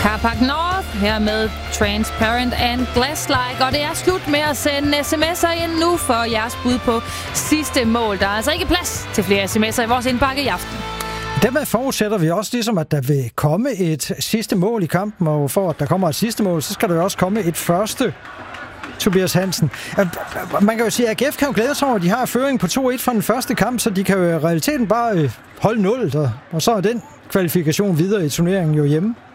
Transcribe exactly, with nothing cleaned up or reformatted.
Carpark North her med Transparent and Glass-like. Og det er slut med at sende sms'er ind nu for jeres bud på sidste mål. Der er altså ikke plads til flere sms'er i vores indbakke i aften. Dermed forudsætter vi også ligesom, at der vil komme et sidste mål i kampen, og for at der kommer et sidste mål, så skal der jo også komme et første. Tobias Hansen. Man kan jo sige, at A G F kan jo glæde sig over, at de har føring på to et fra den første kamp, så de kan jo i realiteten bare holde nul, og så er den kvalifikation videre i turneringen jo hjemme.